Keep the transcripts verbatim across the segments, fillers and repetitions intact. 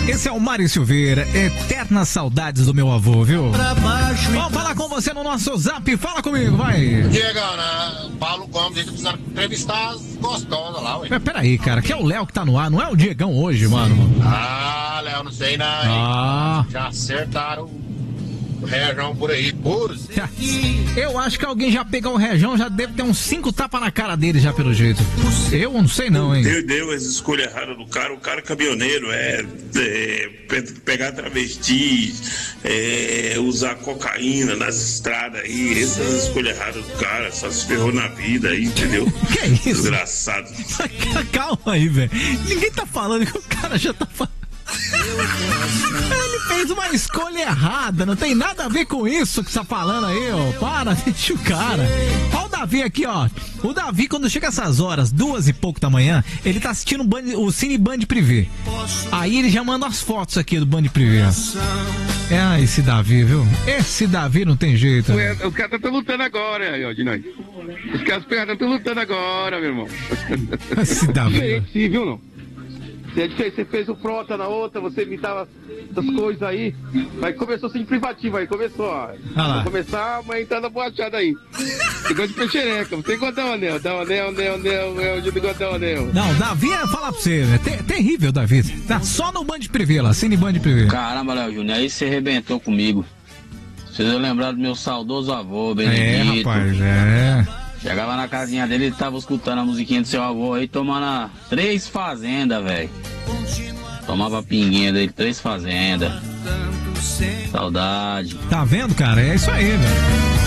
Esse é o Mário Silveira, eternas saudades do meu avô, viu? Vamos falar com você no nosso zap, fala comigo, vai. Diego, né? Paulo Gomes, a gente precisa entrevistar as gostosas lá, ué. Mas peraí, cara, que é o Léo que tá no ar, não é o Diegão hoje, mano. Ah, Léo, não sei não, hein? Ah. Já acertaram o rejão por aí, por. Eu acho que alguém já pegou o rejão, já deve ter uns cinco tapas na cara dele já, pelo jeito. Eu não sei não, hein? Deu, deu as escolhas erradas do cara, o cara é caminhoneiro, é, é pegar travesti, é, usar cocaína nas estradas aí, essas são as escolhas erradas do cara, só se ferrou na vida aí, entendeu? Que é isso? Desgraçado. Calma aí, velho. Ninguém tá falando que o cara já tá falando. Ele fez uma escolha errada, não tem nada a ver com isso que você tá falando aí, ó. Para, deixa o cara. Olha o Davi aqui, ó. O Davi, quando chega essas horas, duas e pouco da manhã, ele tá assistindo o, Band, o Cine Band Privé. Aí ele já manda as fotos aqui do Band Privé. É, esse Davi, viu? Esse Davi não tem jeito. Ué, os caras estão lutando agora, aí, ó, de nós. Os caras estão lutando agora, meu irmão. Esse Davi. Diferente, sim, viu, não? Você fez o frota na outra, você imitava essas coisas aí. Aí começou assim privativo, aí começou, ó. Ah Vai começar, mas tá na boachada aí. Você gosta de peixereca, você tem que dar um anel, dá um anel, anel, anel, anel, de dar um anel. Não, Davi, é falar pra você, né? Ter, terrível, Davi. Tá só no Band Privé lá, Cine Band Privé. Caramba, Léo Júnior, aí você arrebentou comigo. Precisa lembrar do meu saudoso avô, Benedito. É, rapaz, é. Chegava na casinha dele e tava escutando a musiquinha do seu avô aí, tomando a... três fazendas, velho. Tomava a pinguinha dele, três fazendas. Saudade. Tá vendo, cara? É isso aí, velho.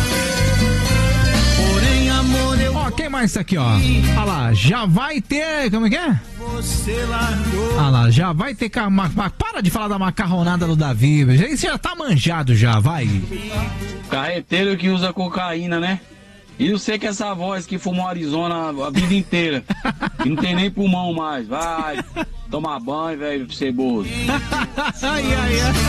Ó, quem mais tá aqui, ó? Olha lá, já vai ter... Como é que é? Olha lá, já vai ter... Para de falar da macarronada do Davi, velho. Isso já tá manjado já, vai. Carreteiro que usa cocaína, né? E eu sei que essa voz que fumou Arizona a vida inteira, que não tem nem pulmão mais, vai tomar banho, velho, ceboso. Ai, ai, ai.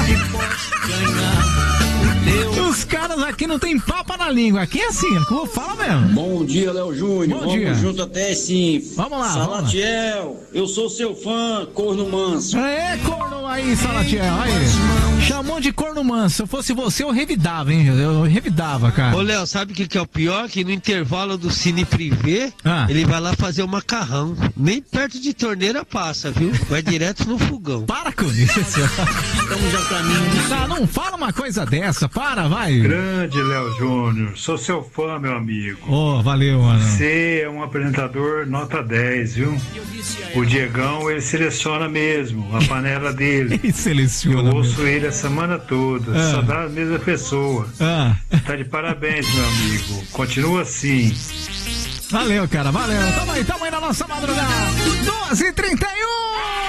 Os caras aqui não tem papo na língua, aqui é assim, eu falo mesmo. Bom dia, Léo Júnior, vamos dia. junto até sim. Vamos lá, Salatiel, vamos lá. Eu sou seu fã, corno manso. É, corno aí, Salatiel, aí. Chamou de corno manso, se eu fosse você eu revidava, hein, eu revidava, cara. Ô, Léo, sabe o que, que é o pior? Que no intervalo do Cine Privé, ah. ele vai lá fazer o macarrão. Nem perto de torneira passa, viu? Vai direto no fogão. Para com isso. Estamos já caminhando. Ah, não fala uma coisa dessa, para, vai. Grande Léo Júnior, sou seu fã, meu amigo. Oh, valeu, mano. Você é um apresentador nota dez, viu? O Diegão, ele seleciona mesmo a panela dele. Ele seleciona. Eu ouço mesmo. ele a semana toda, ah. só dá a mesma pessoa. Ah. Tá de parabéns, meu amigo. Continua assim. Valeu, cara, valeu. Tamo aí, tamo aí na nossa madrugada. doze e trinta e um.